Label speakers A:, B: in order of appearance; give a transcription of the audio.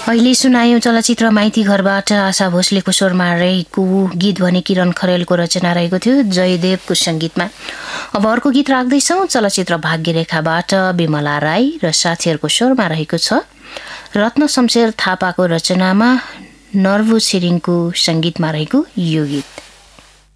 A: अहिले सुनायौं चलचित्र माइती घरबाट आशा भोसलेको स्वरमा रहेको गीत भने किरण खरेलको रचना रहेको थियो जयदेवको संगीतमा। अब अर्को गीत राख्दैछौं चलचित्र भाग्यरेखाबाट विमला राई र साथीहरूको स्वरमा रहेको छ रत्न शमशेर थापाको रचनामा नर्बु छिरिङको संगीतमा रहेको यो गीत।